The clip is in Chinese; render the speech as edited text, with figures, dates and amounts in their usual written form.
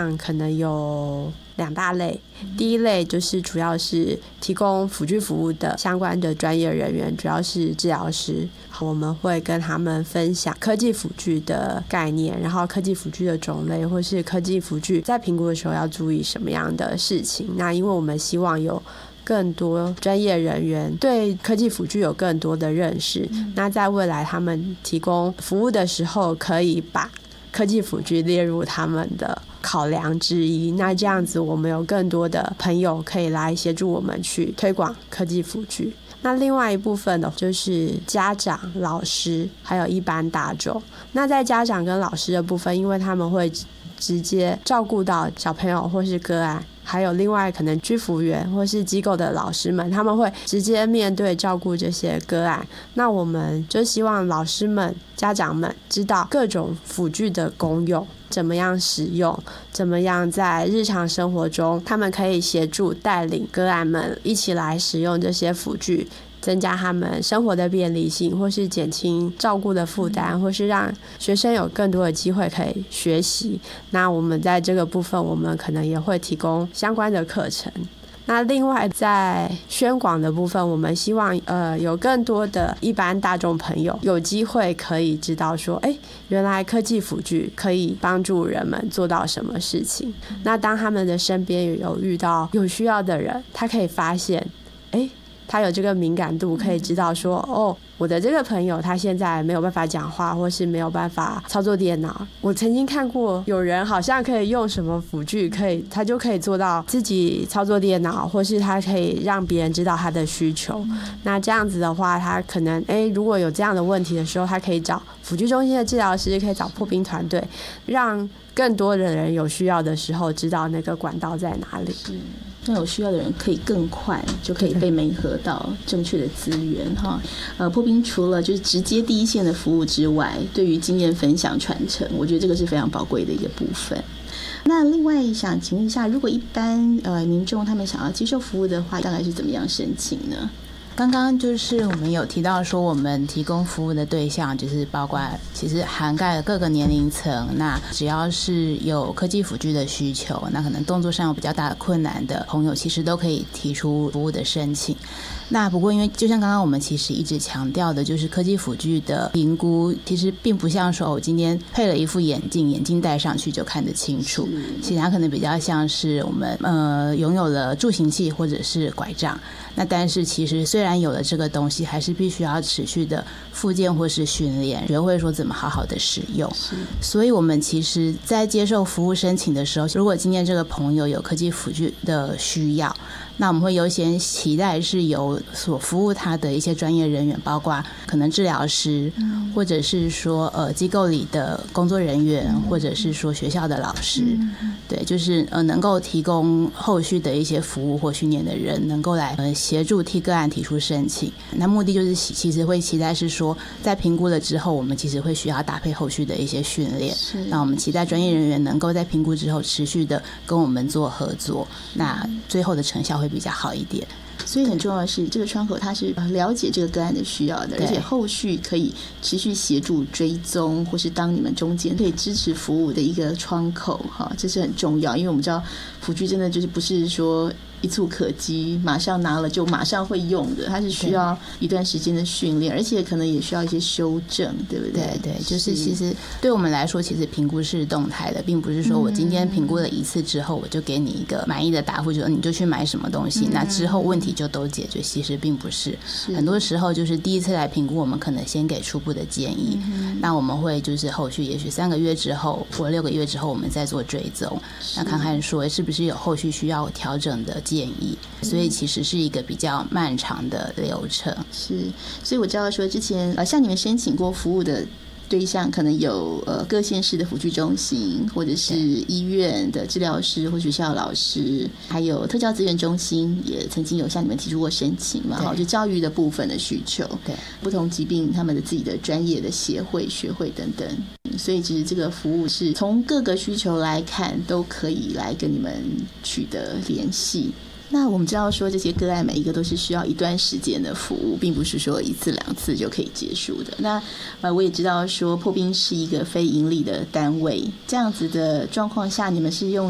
向可能有2大类。第一类就是主要是提供辅具服务的相关的专业人员，主要是治疗师，我们会跟他们分享科技辅具的概念，然后科技辅具的种类，或是科技辅具在评估的时候要注意什么样的事情。那因为我们希望有更多专业人员对科技辅具有更多的认识，那在未来他们提供服务的时候可以把科技辅具列入他们的考量之一，那这样子我们有更多的朋友可以来协助我们去推广科技辅具。那另外一部分呢，就是家长、老师还有一般大众。那在家长跟老师的部分，因为他们会直接照顾到小朋友或是个案，还有另外可能居服员或是机构的老师们，他们会直接面对照顾这些个案。那我们就希望老师们、家长们知道各种辅具的功用，怎么样使用，怎么样在日常生活中他们可以协助带领个案们一起来使用这些辅具，增加他们生活的便利性，或是减轻照顾的负担，或是让学生有更多的机会可以学习。那我们在这个部分，我们可能也会提供相关的课程。那另外在宣广的部分，我们希望有更多的一般大众朋友有机会可以知道说，原来科技辅具可以帮助人们做到什么事情。那当他们的身边有遇到有需要的人，他可以发现他有这个敏感度，可以知道说我的这个朋友他现在没有办法讲话，或是没有办法操作电脑，我曾经看过有人好像可以用什么辅具，他就可以做到自己操作电脑，或是他可以让别人知道他的需求。那这样子的话，他可能如果有这样的问题的时候，他可以找辅具中心的治疗师，可以找破冰团队，让更多的人有需要的时候知道那个管道在哪里， 让有需要的人可以更快就可以被媒合到正确的资源哈。破冰除了就是直接第一线的服务之外，对于经验分享传承，我觉得这个是非常宝贵的一个部分。那另外想请问一下，如果一般民众他们想要接受服务的话，大概是怎么样申请呢？ 刚刚就是我们有提到说，我们提供服务的对象就是包括其实涵盖了各个年龄层，那只要是有科技辅具的需求，那可能动作上有比较大的困难的朋友，其实都可以提出服务的申请。那不过因为就像刚刚我们其实一直强调的，就是科技辅具的评估其实并不像说我今天配了一副眼镜戴上去就看得清楚，其实它可能比较像是我们拥有了助行器或者是拐杖，那但是其实虽然有了这个东西，还是必须要持续的复健或是训练，学会说怎么好好的使用。所以我们其实在接受服务申请的时候，如果今天这个朋友有科技辅具的需要，那我们会优先期待是由所服务他的一些专业人员，包括可能治疗师，或者是说机构里的工作人员，或者是说学校的老师，对，就是能够提供后续的一些服务或训练的人，能够来协助替个案提出申请。那目的就是其实会期待是说，在评估了之后，我们其实会需要搭配后续的一些训练。那我们期待专业人员能够在评估之后持续的跟我们做合作，那最后的成效会比较好一点。 所以很重要的是，这个窗口它是了解这个个案的需要的，而且后续可以持续协助追踪，或是当你们中间可以支持服务的一个窗口哈，这是很重要。因为我们知道辅具真的就是不是说一触可及，马上拿了就马上会用的，它是需要一段时间的训练，而且可能也需要一些修正，对不对？ 对，就是其实对我们来说，其实评估是动态的，并不是说我今天评估了一次之后，我就给你一个满意的答复，就说你就去买什么东西，那之后问题就都解决。其实并不是，很多时候就是第一次来评估，我们可能先给初步的建议，那我们会就是后续也许3个月之后或6个月之后，我们再做追踪，那看看说是不是有后续需要调整的建议。所以其实是一个比较漫长的流程。 是，所以我知道说之前向你们申请过服务的对象可能有各县市的辅具中心，或者是医院的治疗师或学校老师，还有特教资源中心也曾经有向你们提出过申请嘛，就教育的部分的需求，对不同疾病他们的自己的专业的协会学会等等。所以其实这个服务是从各个需求来看都可以来跟你们取得联系。那我们知道说这些个案每一个都是需要一段时间的服务，并不是说1次2次就可以结束的。那我也知道说破冰是一个非盈利的单位，这样子的状况下，你们是用